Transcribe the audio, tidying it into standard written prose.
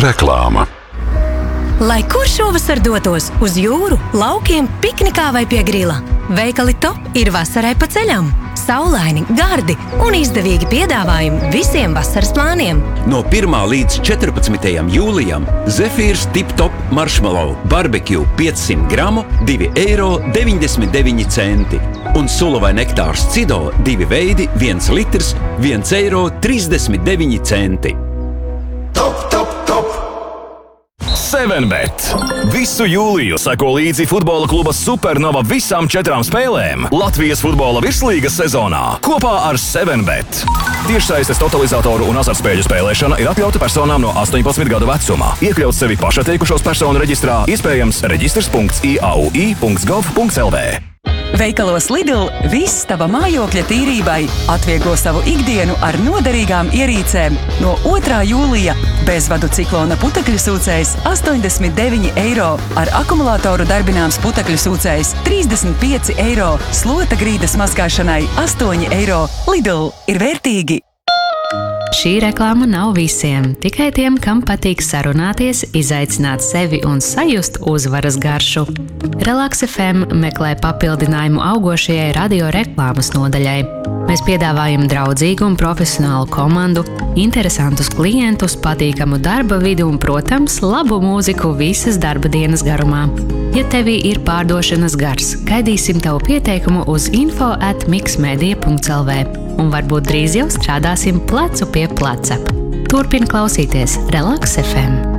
Reklāma. Lai kur šovasar dotos uz jūru, laukiem, piknikā vai pie grila, veikali Top ir vasarai pa ceļam. Saulaini, gardi un izdevīgi piedāvājumi visiem vasaras plāniem. No 1. līdz 14. jūlijam Zefīrs Tip Top Marshmallow Barbecue 500 gramu 2,99 eiro un sula vai nektārs Cido 2 veidi 1 litrs 1,39 eiro. Top, top, top! 7bet. Visu jūliju seko līdzi futbola kluba Supernova visām 4 spēlēm Latvijas futbola virslīgas sezonā kopā ar 7bet. Tiešsaistes totalizatoru un azartspēļu spēlēšana ir atļauta personām no 18 gadu vecuma. Iekļaut sevi pašatteikušos personu reģistrā iespējams reģistrs.iaui.gov.lv. Veikalos Lidl viss tava mājokļa tīrībai atvieglo savu ikdienu ar noderīgām ierīcēm. No 2. jūlija bezvadu ciklona putekļu sūcējs 89 eiro, ar akumulātoru darbināms putekļu sūcējs 35 eiro, slota grīdas mazgāšanai 8 eiro. Lidl ir vērtīgi! Šī reklāma nav visiem, tikai tiem, kam patīk sarunāties, izaicināt sevi un sajust uzvaras garšu. Relax FM meklē papildinājumu augošajai radio reklāmas nodaļai. Mēs piedāvājam draudzīgu un profesionālu komandu, interesantus klientus, patīkamu darba vidi un, protams, labu mūziku visas darba dienas garumā. Ja tevī ir pārdošanas gars, gaidīsim tavu pieteikumu uz info@mixmedia.lv un varbūt drīz jau strādāsim plecu pie pleca. Turpin klausīties Relax FM.